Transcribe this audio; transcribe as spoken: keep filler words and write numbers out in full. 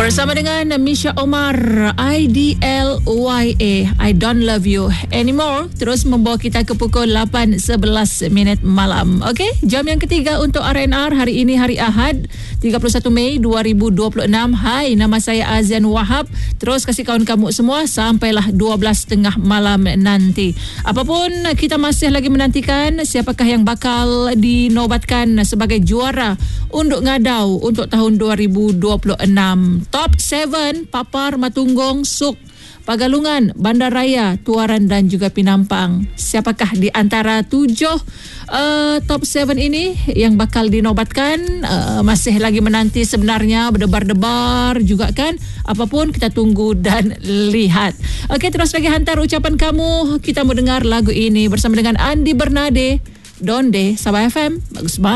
Bersama dengan Misha Omar, I D L Y A, I Don't Love You Anymore, terus membawa kita ke pukul lapan sebelas minit malam. Okey, jam yang ketiga untuk R N R hari ini, hari Ahad, tiga puluh satu Mei dua ribu dua puluh enam. Hai, nama saya Azian Wahab. Terus kasih kawan kamu semua sampailah dua belas tiga puluh malam nanti. Apapun, kita masih lagi menantikan siapakah yang bakal dinobatkan sebagai juara untuk ngadau untuk tahun dua ribu dua puluh enam. Top tujuh, Papar, Matunggung, Suk, Pagalungan, Bandaraya, Tuaran dan juga Pinampang. Siapakah di antara tujuh uh, top tujuh ini yang bakal dinobatkan? Uh, masih lagi menanti sebenarnya, berdebar-debar juga kan. Apapun, kita tunggu dan lihat. Okey, terus lagi hantar ucapan kamu. Kita mau dengar lagu ini bersama dengan Andi Bernade, Donde, Sabah F M. Bagus banget.